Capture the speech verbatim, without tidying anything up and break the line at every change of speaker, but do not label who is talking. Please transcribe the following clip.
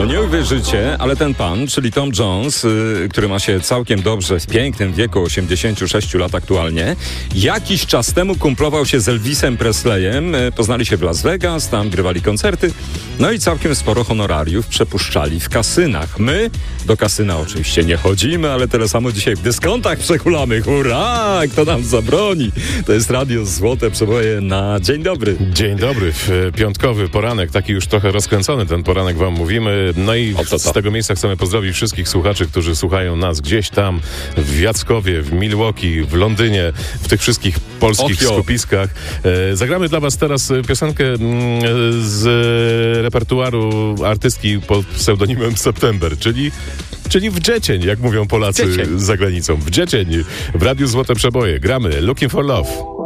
Nie uwierzycie, ale ten pan, czyli Tom Jones, y, który ma się całkiem dobrze w pięknym wieku osiemdziesięciu sześciu lat aktualnie, jakiś czas temu kumplował się z Elvisem Presleyem, y, poznali się w Las Vegas, tam grywali koncerty, no i całkiem sporo honorariów przepuszczali w kasynach. My do kasyna oczywiście nie chodzimy, ale tyle samo dzisiaj w dyskontach przehulamy. Hurra! Kto nam zabroni? To jest Radio Złote Przeboje na Dzień Dobry.
Dzień dobry, w piątkowy poranek, taki już trochę rozkręcony ten poranek wam mówimy. No i
O, to, to.
z tego miejsca chcemy pozdrowić wszystkich słuchaczy, którzy słuchają nas gdzieś tam w Jackowie, w Milwaukee, w Londynie, w tych wszystkich polskich
Och, jo.
skupiskach. E, zagramy dla was teraz piosenkę mm, z repertuaru artystki pod pseudonimem September, czyli Czyli w dziecień, jak mówią Polacy
Dziecień.
za granicą. W dziecień, w Radiu Złote Przeboje. Gramy Looking for Love.